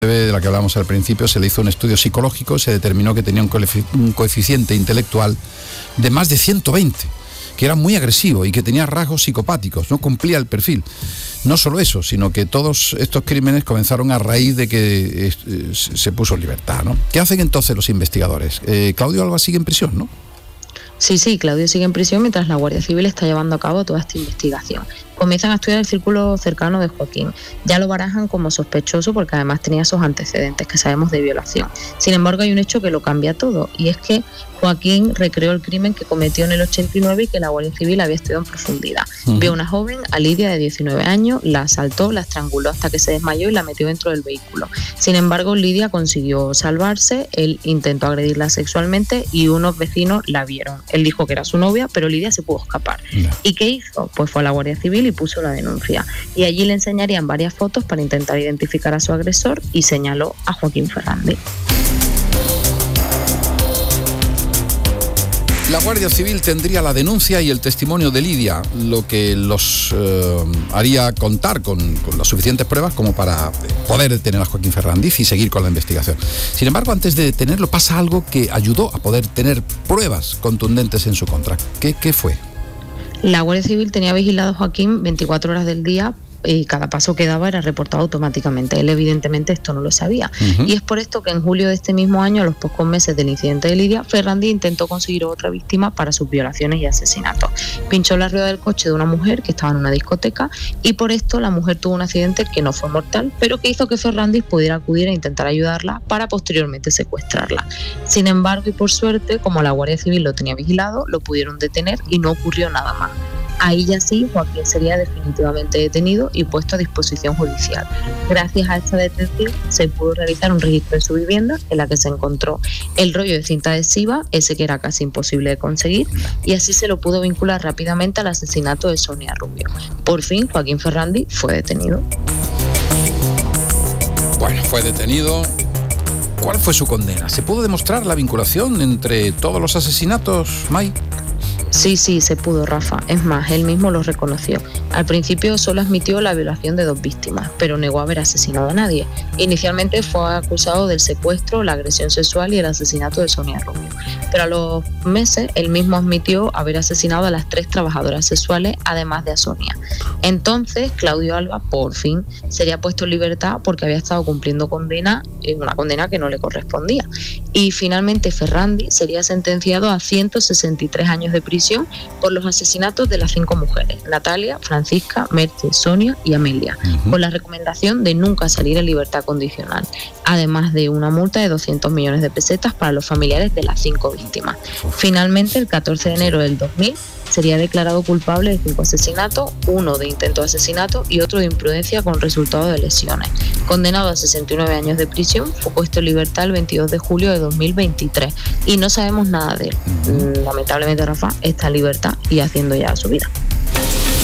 de la que hablamos al principio, se le hizo un estudio psicológico, se determinó que tenía un coeficiente intelectual de más de 120, que era muy agresivo y que tenía rasgos psicopáticos, no cumplía el perfil. No solo eso, sino que todos estos crímenes comenzaron a raíz de que se puso en libertad, ¿no? ¿Qué hacen entonces los investigadores? Claudio Alba sigue en prisión, ¿no? Sí, Claudio sigue en prisión mientras la Guardia Civil está llevando a cabo toda esta investigación. Comienzan a estudiar el círculo cercano de Joaquín. Ya lo barajan como sospechoso porque además tenía esos antecedentes que sabemos de violación. Sin embargo, hay un hecho que lo cambia todo, y es que Joaquín recreó el crimen que cometió en el 89 y que la Guardia Civil había estudiado en profundidad. Vio a una joven, a Lidia, de 19 años, la asaltó, la estranguló hasta que se desmayó y la metió dentro del vehículo. Sin embargo, Lidia consiguió salvarse, él intentó agredirla sexualmente y unos vecinos la vieron. Él dijo que era su novia, pero Lidia se pudo escapar. ¿Y qué hizo? Pues fue a la Guardia Civil y puso la denuncia. Y allí le enseñarían varias fotos para intentar identificar a su agresor y señaló a Joaquín Ferrandi. La Guardia Civil tendría la denuncia y el testimonio de Lidia, lo que los haría contar con las suficientes pruebas como para poder detener a Joaquín Ferrandi y seguir con la investigación. Sin embargo, antes de detenerlo pasa algo que ayudó a poder tener pruebas contundentes en su contra. ¿Qué fue? La Guardia Civil tenía vigilado a Joaquín 24 horas del día y cada paso que daba era reportado automáticamente. Él evidentemente esto no lo sabía. Y es por esto que en julio de este mismo año, a los pocos meses del incidente de Lidia, Ferrandi intentó conseguir otra víctima para sus violaciones y asesinatos. Pinchó la rueda del coche de una mujer que estaba en una discoteca y por esto la mujer tuvo un accidente que no fue mortal, pero que hizo que Ferrandi pudiera acudir a intentar ayudarla para posteriormente secuestrarla. Sin embargo, y por suerte, como la Guardia Civil lo tenía vigilado, lo pudieron detener y no ocurrió nada más. Ahí ya sí, Joaquín sería definitivamente detenido y puesto a disposición judicial. Gracias a esta detención se pudo realizar un registro de su vivienda en la que se encontró el rollo de cinta adhesiva, ese que era casi imposible de conseguir, y así se lo pudo vincular rápidamente al asesinato de Sonia Rubio. Por fin, Joaquín Ferrandi fue detenido. Bueno, fue detenido. ¿Cuál fue su condena? ¿Se pudo demostrar la vinculación entre todos los asesinatos, May? Sí, se pudo, Rafa. Es más, él mismo lo reconoció. Al principio solo admitió la violación de 2 víctimas, pero negó haber asesinado a nadie. Inicialmente fue acusado del secuestro, la agresión sexual y el asesinato de Sonia Rubio. Pero a los meses, él mismo admitió haber asesinado a las 3 trabajadoras sexuales, además de a Sonia. Entonces, Claudio Alba, por fin, sería puesto en libertad porque había estado cumpliendo condena, una condena que no le correspondía. Y finalmente Ferrandi sería sentenciado a 163 años de prisión por los asesinatos de las 5 mujeres, Natalia, Francisca, Merche, Sonia y Amelia, con la recomendación de nunca salir en libertad condicional, además de una multa de 200 millones de pesetas para los familiares de las 5 víctimas. Finalmente, el 14 de enero del 2000, sería declarado culpable de 5 asesinatos, 1 de intento de asesinato y otro de imprudencia con resultado de lesiones. Condenado a 69 años de prisión, fue puesto en libertad el 22 de julio de 2023 y no sabemos nada de él. Lamentablemente, Rafa está en libertad y haciendo ya su vida.